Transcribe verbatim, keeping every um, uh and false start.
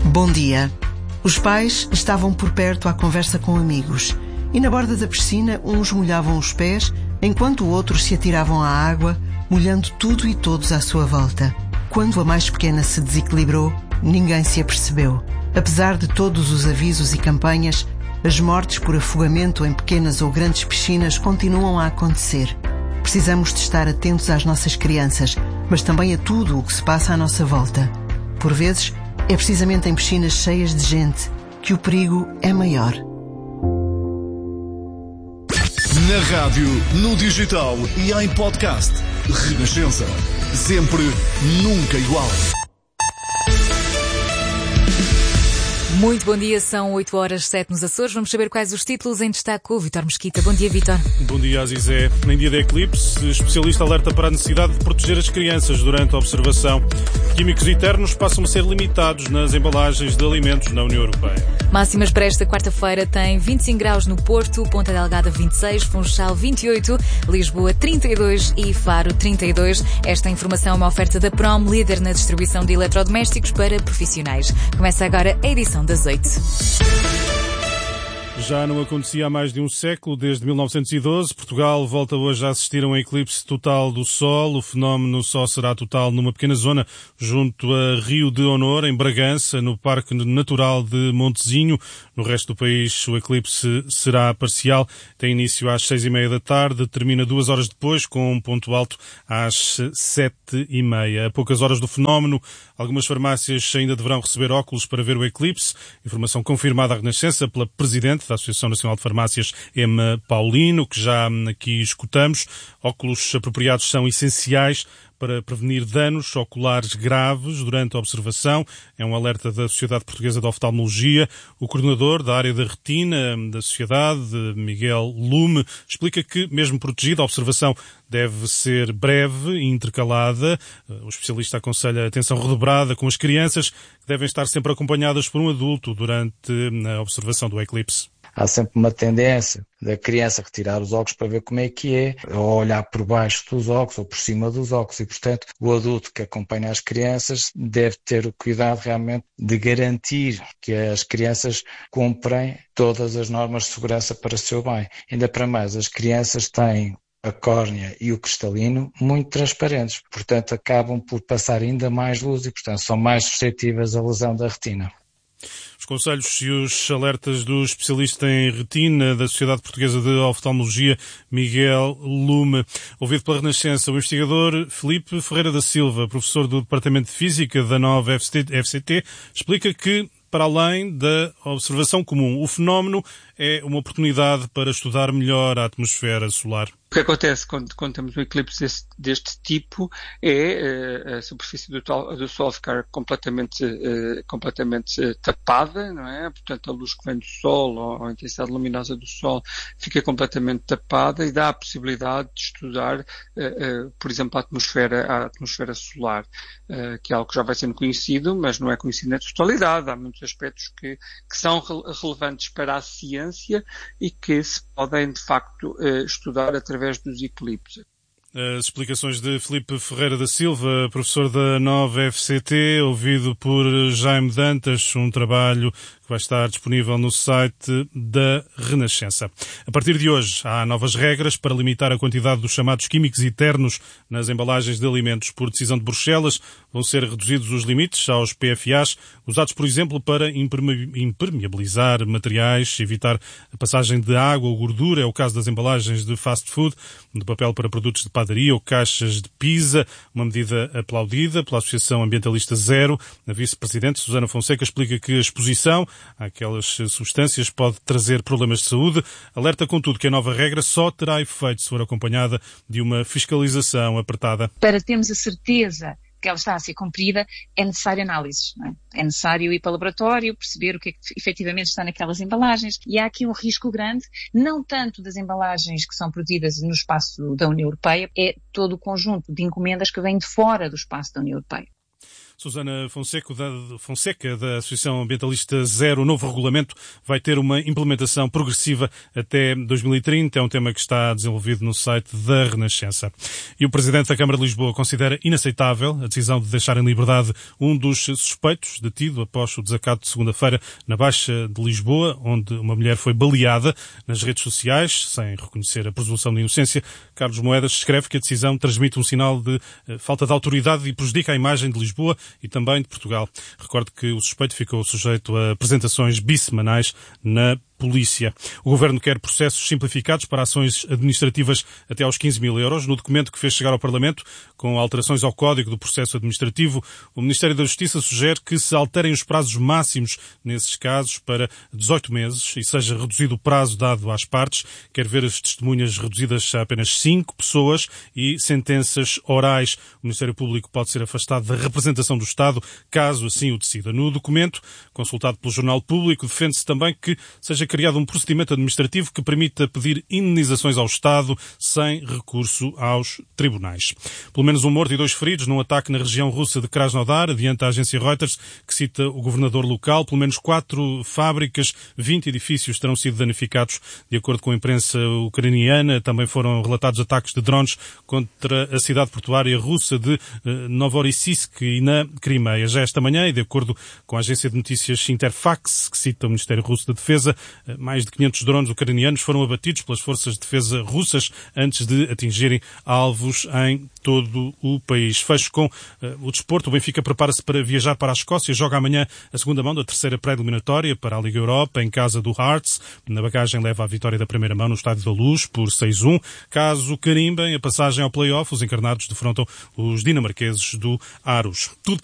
Bom dia. Os pais estavam por perto à conversa com amigos e na borda da piscina uns molhavam os pés enquanto outros se atiravam à água, molhando tudo e todos à sua volta. Quando a mais pequena se desequilibrou, ninguém se apercebeu. Apesar de todos os avisos e campanhas, as mortes por afogamento em pequenas ou grandes piscinas continuam a acontecer. Precisamos de estar atentos às nossas crianças, mas também a tudo o que se passa à nossa volta. Por vezes, é precisamente em piscinas cheias de gente que o perigo é maior. Na rádio, no digital e em podcast. Renascença. Sempre, nunca igual. Muito bom dia, são oito horas sete nos Açores. Vamos saber quais os títulos em destaque com o Vítor Mesquita. Bom dia, Vítor. Bom dia, Azizé. Em dia de eclipse, especialista alerta para a necessidade de proteger as crianças durante a observação. Químicos eternos passam a ser limitados nas embalagens de alimentos na União Europeia. Máximas para esta quarta-feira tem vinte e cinco graus no Porto, Ponta Delgada vinte e seis, Funchal vinte e oito, Lisboa trinta e dois e Faro trinta e dois. Esta informação é uma oferta da Prom, líder na distribuição de eletrodomésticos para profissionais. Começa agora a edição das oito. Já não acontecia há mais de um século, desde mil novecentos e doze. Portugal volta hoje a assistir a um eclipse total do Sol. O fenómeno só será total numa pequena zona junto a Rio de Honor, em Bragança, no Parque Natural de Montezinho. No resto do país, o eclipse será parcial. Tem início às seis e meia da tarde, termina duas horas depois, com um ponto alto às sete e meia. A poucas horas do fenómeno, algumas farmácias ainda deverão receber óculos para ver o eclipse. Informação confirmada à Renascença pela Presidente da Associação Nacional de Farmácias, Emma Paulino, que já aqui escutamos. Óculos apropriados são essenciais para prevenir danos oculares graves durante a observação. É um alerta da Sociedade Portuguesa de Oftalmologia. O coordenador da área da retina da Sociedade, Miguel Lume, explica que, mesmo protegida, a observação deve ser breve e intercalada. O especialista aconselha a atenção redobrada com as crianças, que devem estar sempre acompanhadas por um adulto durante a observação do eclipse. Há sempre uma tendência da criança retirar os óculos para ver como é que é, ou olhar por baixo dos óculos ou por cima dos óculos, e portanto o adulto que acompanha as crianças deve ter o cuidado realmente de garantir que as crianças cumprem todas as normas de segurança para o seu bem. Ainda para mais, as crianças têm a córnea e o cristalino muito transparentes, portanto acabam por passar ainda mais luz e portanto são mais suscetíveis à lesão da retina. Os conselhos e os alertas do especialista em retina da Sociedade Portuguesa de Oftalmologia, Miguel Lume. Ouvido pela Renascença, o investigador Filipe Ferreira da Silva, professor do Departamento de Física da nova F C T, explica que, para além da observação comum, o fenómeno é uma oportunidade para estudar melhor a atmosfera solar. O que acontece quando, quando temos um eclipse deste, deste tipo é uh, a superfície do, do Sol ficar completamente, uh, completamente uh, tapada, não é? Portanto, a luz que vem do Sol ou a intensidade luminosa do Sol fica completamente tapada e dá a possibilidade de estudar, uh, uh, por exemplo, a atmosfera, a atmosfera solar, uh, que é algo que já vai sendo conhecido, mas não é conhecido na totalidade. Há muitos aspectos que, que são re- relevantes para a ciência e que se podem, de facto, uh, estudar através dos eclipses. As explicações de Filipe Ferreira da Silva, professor da nova F C T, ouvido por Jaime Dantas, um trabalho que vai estar disponível no site da Renascença. A partir de hoje, há novas regras para limitar a quantidade dos chamados químicos eternos nas embalagens de alimentos. Por decisão de Bruxelas, vão ser reduzidos os limites aos P F As, usados, por exemplo, para impermeabilizar materiais, evitar a passagem de água ou gordura. É o caso das embalagens de fast food, de papel para produtos de padaria ou caixas de pizza, uma medida aplaudida pela Associação Ambientalista Zero. A vice-presidente, Susana Fonseca, explica que a exposição àquelas substâncias pode trazer problemas de saúde. Alerta, contudo, que a nova regra só terá efeito se for acompanhada de uma fiscalização apertada. Para termos a certeza que ela está a ser cumprida, é necessário análises, não é? É necessário ir para o laboratório, perceber o que é que efetivamente está naquelas embalagens, e há aqui um risco grande, não tanto das embalagens que são produzidas no espaço da União Europeia, é todo o conjunto de encomendas que vêm de fora do espaço da União Europeia. Susana Fonseca da, Fonseca, da Associação Ambientalista Zero, o novo regulamento vai ter uma implementação progressiva até dois mil e trinta. É um tema que está desenvolvido no site da Renascença. E o Presidente da Câmara de Lisboa considera inaceitável a decisão de deixar em liberdade um dos suspeitos detido após o desacato de segunda-feira na Baixa de Lisboa, onde uma mulher foi baleada nas redes sociais, sem reconhecer a presunção de inocência. Carlos Moedas escreve que a decisão transmite um sinal de uh, falta de autoridade e prejudica a imagem de Lisboa e também de Portugal. Recordo que o suspeito ficou sujeito a apresentações bissemanais na polícia. O Governo quer processos simplificados para ações administrativas até aos quinze mil euros. No documento que fez chegar ao Parlamento, com alterações ao Código do Processo Administrativo, o Ministério da Justiça sugere que se alterem os prazos máximos nesses casos para dezoito meses e seja reduzido o prazo dado às partes. Quer ver as testemunhas reduzidas a apenas cinco pessoas e sentenças orais. O Ministério Público pode ser afastado da representação do Estado, caso assim o decida. No documento, consultado pelo Jornal Público, defende-se também que seja criado um procedimento administrativo que permita pedir indenizações ao Estado sem recurso aos tribunais. Pelo menos um morto e dois feridos num ataque na região russa de Krasnodar, adianta a agência Reuters, que cita o governador local. Pelo menos quatro fábricas, vinte edifícios terão sido danificados. De acordo com a imprensa ucraniana, também foram relatados ataques de drones contra a cidade portuária russa de Novorossiysk e na Crimeia. Já esta manhã, e de acordo com a agência de notícias Interfax, que cita o Ministério Russo da Defesa, mais de quinhentos drones ucranianos foram abatidos pelas forças de defesa russas antes de atingirem alvos em todo o país. Fecho com uh, o desporto. O Benfica prepara-se para viajar para a Escócia. Joga amanhã a segunda mão da terceira pré-eliminatória para a Liga Europa, em casa do Hearts. Na bagagem leva a vitória da primeira mão no Estádio da Luz por seis a um. Caso carimbem a passagem ao play-off, os encarnados defrontam os dinamarqueses do Aarhus. Tudo